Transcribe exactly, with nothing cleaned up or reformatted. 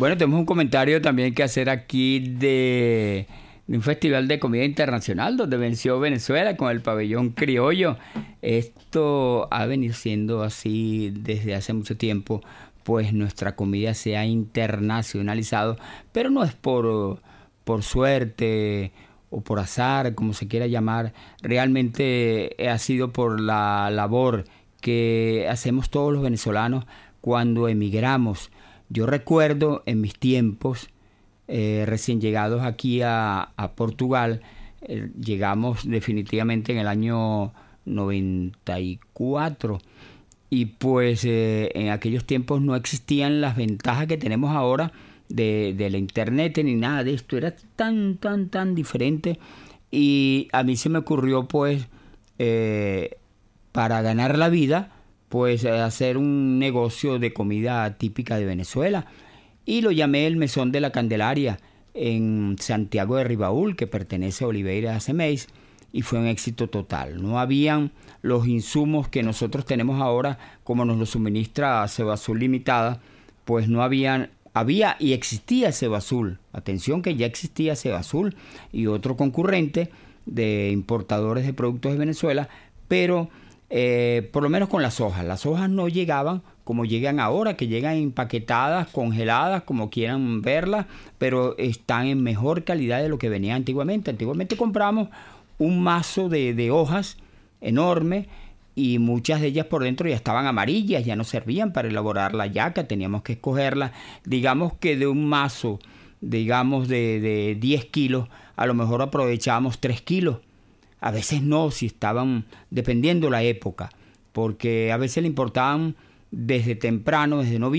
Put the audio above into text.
Bueno, tenemos un comentario también que hacer aquí de, de un festival de comida internacional donde venció Venezuela con el pabellón criollo. Esto ha venido siendo así desde hace mucho tiempo, pues nuestra comida se ha internacionalizado, pero no es por, por suerte o por azar, como se quiera llamar. Realmente ha sido por la labor que hacemos todos los venezolanos cuando emigramos. Yo recuerdo en mis tiempos, eh, recién llegados aquí a, a Portugal, eh, llegamos definitivamente en el año noventa y cuatro, y pues eh, en aquellos tiempos no existían las ventajas que tenemos ahora de, de la internet ni nada de esto. Era tan, tan, tan diferente, y a mí se me ocurrió pues eh, para ganar la vida, pues hacer un negocio de comida típica de Venezuela, y lo llamé el Mesón de la Candelaria en Santiago de Ribaúl, que pertenece a Oliveira Semeis, y fue un éxito total. No habían los insumos que nosotros tenemos ahora, como nos lo suministra Cebazul Limitada, pues no habían, había y existía Cebazul. Atención que ya existía Cebazul y otro concurrente de importadores de productos de Venezuela, pero Eh, por lo menos con las hojas. Las hojas no llegaban como llegan ahora, que llegan empaquetadas, congeladas, como quieran verlas, pero están en mejor calidad de lo que venía antiguamente. Antiguamente compramos un mazo de, de hojas enorme, y muchas de ellas por dentro ya estaban amarillas, ya no servían para elaborar la yaca, teníamos que escogerlas. Digamos que de un mazo, digamos de, de diez kilos, a lo mejor aprovechábamos tres kilos. A veces no, si estaban, dependiendo la época, porque a veces le importaban desde temprano, desde noviembre,